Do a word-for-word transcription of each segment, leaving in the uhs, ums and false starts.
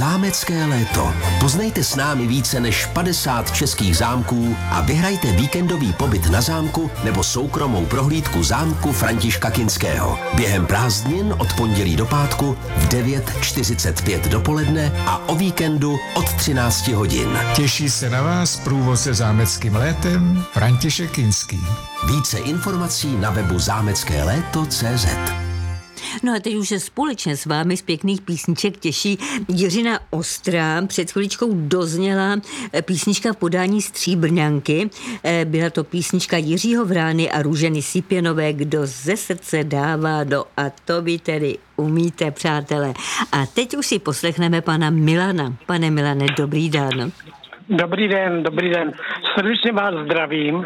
Zámecké léto. Poznejte s námi více než padesát českých zámků a vyhrajte víkendový pobyt na zámku nebo soukromou prohlídku zámku Františka Kinského. Během prázdnin od pondělí do pátku v devět čtyřicet pět dopoledne a o víkendu od třináct hodin. Těší se na vás průvodce zámeckým létem František Kinský. Více informací na webu zámecké léto tečka cé zet. No a teď už se společně s vámi z pěkných písniček těší Jiřina Ostrá. Před chviličkou dozněla písnička v podání Stříbrňanky. Byla to písnička Jiřího Vrány a Růženy Sipěnové, Kdo ze srdce dává do, a to vy tedy umíte, přátelé. A teď už si poslechneme pana Milana. Pane Milane, dobrý den. Dobrý den, dobrý den. Srdečně vás zdravím.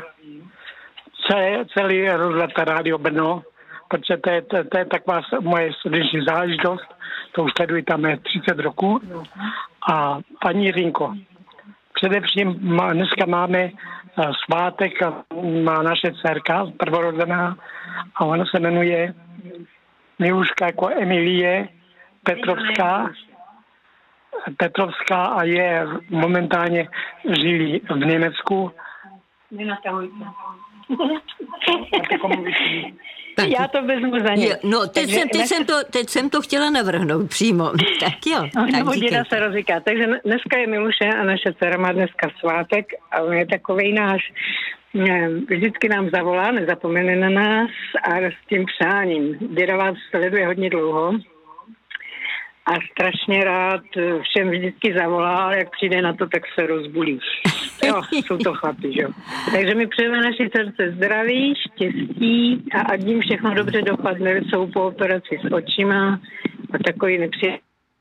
Celý rozhled Rádio Brno, protože to je, to, to je taková moje srdeční záležitost, to už sleduji tam třicet roků. A paní Jiřinko, především má, dneska máme svátek, má naše dcerka prvorozená a ona se jmenuje Miluška jako Emilie Petrovská. Petrovská a je momentálně žili v Německu. Tak. Já to vezmu za ně. No, teď jsem, teď, jsem to, teď jsem to chtěla navrhnout přímo. Tak jo. Nebo děda se rozříká. Takže dneska je Miluše a naše dcera má dneska svátek a on je takovej náš, vždycky nám zavolá, nezapomene na nás a s tím přáním. Děda vás sleduje hodně dlouho a strašně rád všem vždycky zavolá, ale jak přijde na to, tak se rozbulí. Jo, jsou to chlapi, že jo. Takže mi přejeme naší dcerce zdraví, štěstí a ať jim všechno dobře dopadne, jsou po operaci s očima a takový nepřijde.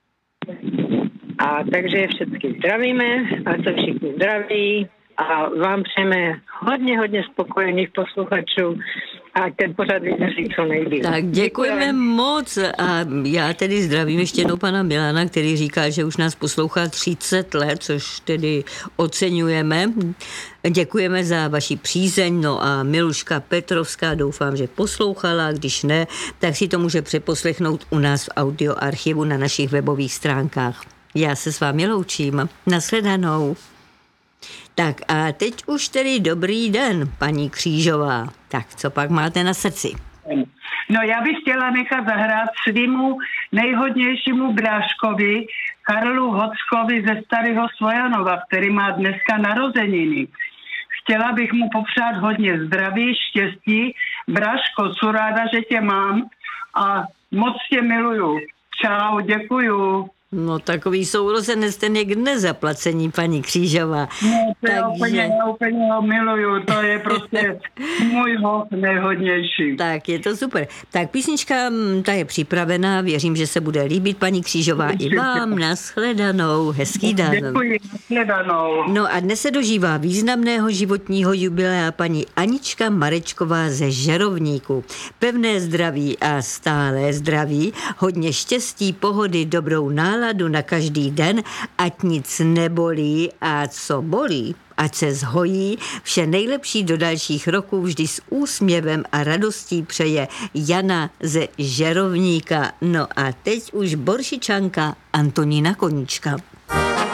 A takže je všechny zdravíme, a se všichni zdraví a vám přejeme hodně, hodně spokojených posluchačů a ten pořad vydrží co nejdýl. Tak děkujeme Děkujem. moc a já tedy zdravím ještě jednou pana Milana, který říká, že už nás poslouchá třicet let, což tedy oceňujeme. Děkujeme za vaši přízeň, no a Miluška Petrovská doufám, že poslouchala, když ne, tak si to může přeposlechnout u nás v audioarchivu na našich webových stránkách. Já se s vámi loučím. Nashledanou. Tak a teď už tedy dobrý den, paní Křížová. Tak, co pak máte na srdci? No já bych chtěla nechat zahrát svýmu nejhodnějšímu bráškovi Karlu Hockovi ze Starého Svojanova, který má dneska narozeniny. Chtěla bych mu popřát hodně zdraví, štěstí. Bráško, co ráda, že tě mám a moc tě miluju. Čau, děkuju. No takový sourozenec, ten je k nezaplacení, paní Křížová. No to je úplně, já úplně ho miluju, to je prostě můj hoch nejhodnější. Tak, je to super. Tak písnička, ta je připravená, věřím, že se bude líbit, paní Křížová, i vám. Nashledanou, hezký den. Děkuji, nashledanou. No a dnes se dožívá významného životního jubilea paní Anička Marečková ze Žerovníku. Pevné zdraví a stále zdraví, hodně štěstí, pohody, dobrou náladu na každý den, ať nic nebolí a co bolí, ať se zhojí. Vše nejlepší do dalších roků vždy s úsměvem a radostí přeje Jana ze Žerovníka. No a teď už Boršičanka Antonína Koníčka.